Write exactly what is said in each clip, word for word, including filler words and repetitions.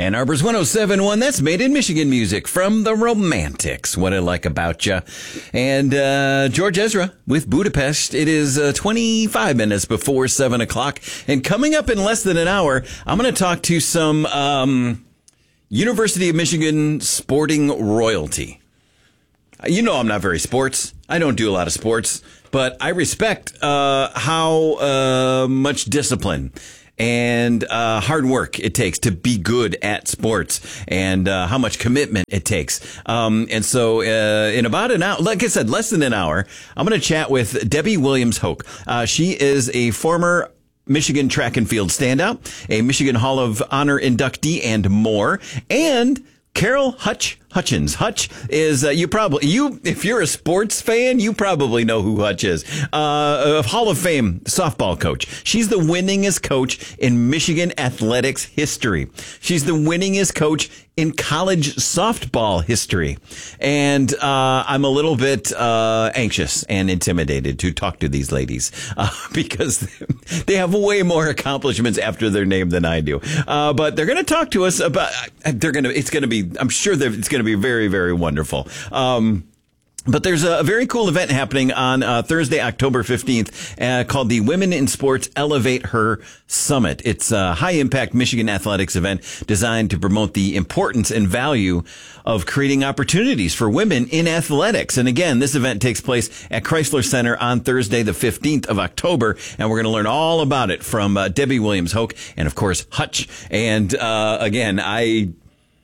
Ann Arbor's one oh seven point one, that's Made in Michigan music from the Romantics. What I Like About Ya. And uh, George Ezra with Budapest. It is uh, twenty-five minutes before seven o'clock. And coming up in less than an hour, I'm going to talk to some um, University of Michigan sporting royalty. You know I'm not very sports. I don't do a lot of sports. But I respect uh, how uh, much discipline and uh, hard work it takes to be good at sports, and uh, how much commitment it takes. Um, and so uh, in about an hour, like I said, less than an hour, I'm going to chat with Debbie Williams-Hoke. Uh, she is a former Michigan track and field standout, a Michigan Hall of Honor inductee, and more. And Carol Hutch Hutchins. Hutch is, uh, you probably, you, if you're a sports fan, you probably know who Hutch is. Uh, a Hall of Fame softball coach. She's the winningest coach in Michigan athletics history. She's the winningest coach in college softball history. And, uh, I'm a little bit, uh, anxious and intimidated to talk to these ladies, uh, because they have way more accomplishments after their name than I do. Uh, but they're going to talk to us about, they're going to, it's going to be, I'm sure it's going to be very, very wonderful. Um, But there's a very cool event happening on uh, Thursday, October fifteenth, uh, called the Women in Sports Elevate Her Summit. It's a high-impact Michigan athletics event designed to promote the importance and value of creating opportunities for women in athletics. And again, this event takes place at Chrysler Center on Thursday, the fifteenth of October, and we're going to learn all about it from uh, Debbie Williams-Hoke and, of course, Hutch. And uh, again, I...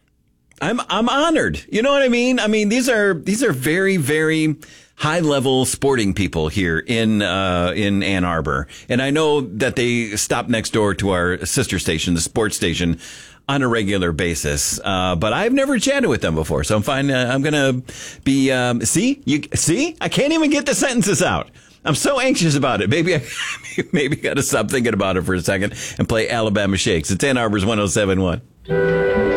I'm I'm honored. You know what I mean? I mean, these are these are very, very high level sporting people here in uh in Ann Arbor. And I know that they stop next door to our sister station, the sports station, on a regular basis. Uh but I've never chatted with them before. So I'm fine. Uh, I'm going to be um see? You see? I can't even get the sentences out. I'm so anxious about it. Maybe I maybe got to stop thinking about it for a second and play Alabama Shakes. It's Ann Arbor's one oh seven point one.